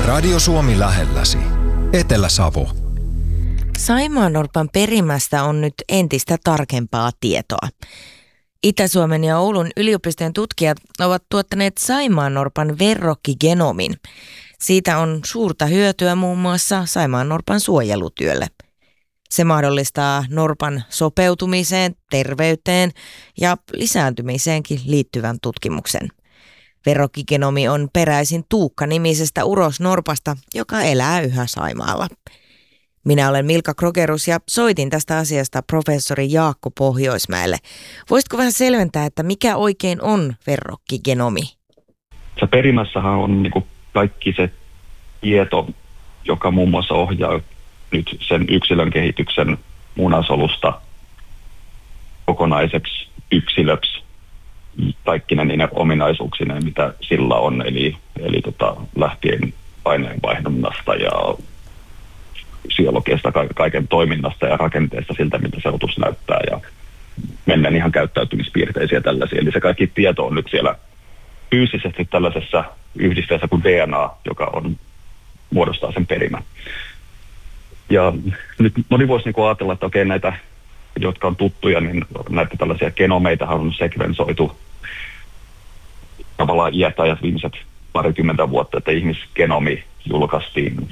Radio Suomi lähelläsi. Etelä-Savo. Saimaannorpan perimästä on nyt entistä tarkempaa tietoa. Itä-Suomen ja Oulun yliopistojen tutkijat ovat tuottaneet saimaannorpan verrokkigenomin. Siitä on suurta hyötyä muun muassa saimaannorpan suojelutyölle. Se mahdollistaa norpan sopeutumiseen, terveyteen ja lisääntymiseenkin liittyvän tutkimuksen. Verrokkigenomi on peräisin Tuukka-nimisestä urosnorpasta, joka elää yhä Saimaalla. Minä olen Milka Krogerus ja soitin tästä asiasta professori Jaakko Pohjoismäelle. Voisitko vähän selventää, että mikä oikein on verrokkigenomi? Se perimässähän on niin kuin kaikki se tieto, joka muun muassa ohjaa nyt sen yksilön kehityksen munasolusta kokonaiseksi yksilöksi kaikkina niine ominaisuuksineen, mitä sillä on. Eli lähtien paineenvaihdannasta ja fysiologiasta, kaiken toiminnasta ja rakenteesta siltä, miltä se otus näyttää ja mennään ihan käyttäytymispiirteisiä ja tällaisia. Eli se kaikki tieto on nyt siellä fyysisesti tällaisessa yhdisteessä kuin DNA, joka muodostaa sen perimän. Ja nyt moni voisi ajatella, että okei, näitä, jotka on tuttuja, niin näitä tällaisia genomeitahan on sekvensoitu tavallaan iät viimeiset parikymmentä vuotta, että ihmisgenomi julkaistiin